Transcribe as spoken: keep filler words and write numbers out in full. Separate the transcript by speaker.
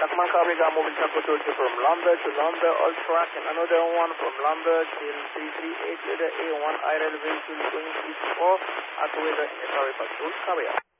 Speaker 1: Lakman Kabriga moving Taco Turkey from Lambert to Lambert, all track, and another one from Lambert till three three eight leader A one I R L vehicle going east four, at weather in the Paris Patrol, Kabria.